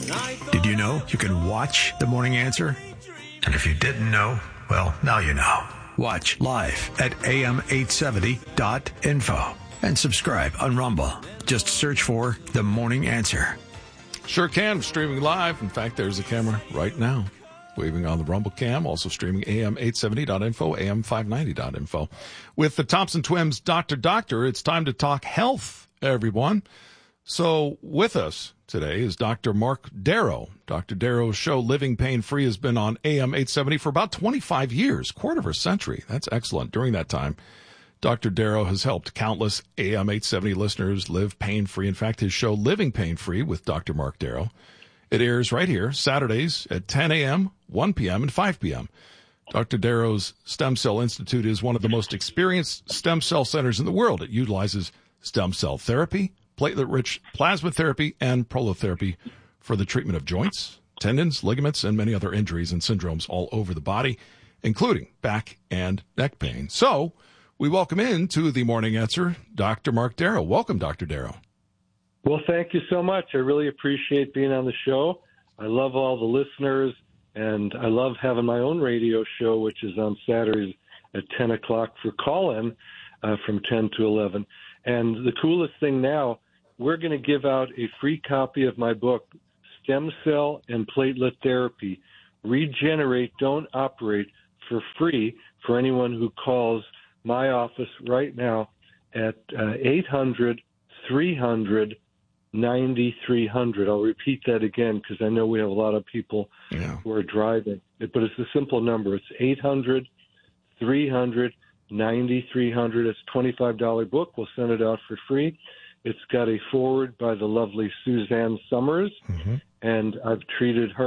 Did you know you can watch The Morning Answer? And if you didn't know, well, now you know. Watch live at am870.info and subscribe on Rumble. Just search for The Morning Answer. Sure can. Streaming live. In fact, there's a camera right now waving on the Rumble cam. Also streaming am870.info, am590.info. With the Thompson Twins Doctor, it's time to talk health, everyone. So with us today is Dr. Mark Darrow. Dr. Darrow's show, Living Pain Free, has been on AM 870 for about 25 years, quarter of a century. That's excellent. During that time, Dr. Darrow has helped countless AM 870 listeners live pain-free. In fact, his show, Living Pain Free with Dr. Mark Darrow, it airs right here, Saturdays at 10 a.m., 1 p.m., and 5 p.m. Dr. Darrow's Stem Cell Institute is one of the most experienced stem cell centers in the world. It utilizes stem cell therapy, platelet-rich plasma therapy, and prolotherapy for the treatment of joints, tendons, ligaments, and many other injuries and syndromes all over the body, including back and neck pain. So we welcome into the Morning Answer Dr. Mark Darrow. Welcome, Dr. Darrow. Well, thank you so much. I really appreciate being on the show. I love all the listeners, and I love having my own radio show, which is on Saturdays at 10 o'clock for call-in from 10 to 11. And the coolest thing now, we're going to give out a free copy of my book, Stem Cell and Platelet Therapy, Regenerate, Don't Operate, for free for anyone who calls my office right now at 800-300-9300. I'll repeat that again because I know we have a lot of people who are driving. But it's a simple number. It's 800-300-9300. It's a $25 book. We'll send it out for free. It's got a foreword by the lovely Suzanne Summers, and I've treated her